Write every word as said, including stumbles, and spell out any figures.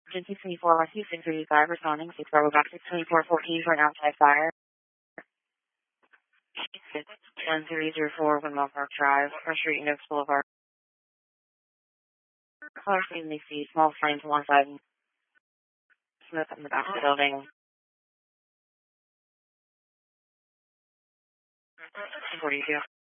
Gen six twenty-four, West six thirty-five, responding, six Bravo back six twenty-four fourteen for an outside fire. one three zero four, Windmill Park Drive, First Street, Oaks Boulevard. Color scene, they see small flame to one side and smoke up in the back of the building. forty-two.